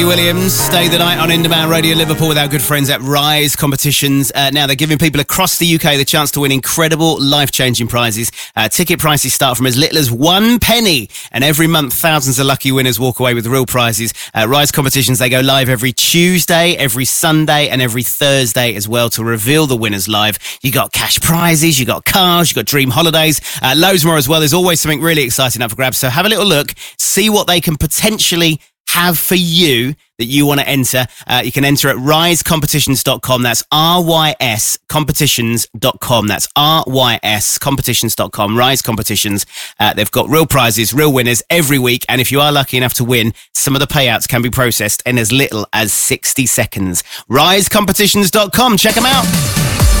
Williams, stay the night on In-Demand Radio Liverpool with our good friends at Rise Competitions. Now they're giving people across the UK the chance to win incredible life-changing prizes. Ticket prices start from as little as £1, and every month thousands of lucky winners walk away with real prizes. Rise Competitions, they go live every Tuesday, every Sunday and every Thursday as well to reveal the winners live. You got cash prizes, you got cars, you got dream holidays, loads more as well. There's always something really exciting up for grabs, so have a little look, see what they can potentially have for you that you want to enter. You can enter at risecompetitions.com. That's RYS competitions.com. That's RYS competitions.com. Rise Competitions. They've got real prizes, real winners every week. And if you are lucky enough to win, some of the payouts can be processed in as little as 60 seconds. Risecompetitions.com. Check them out.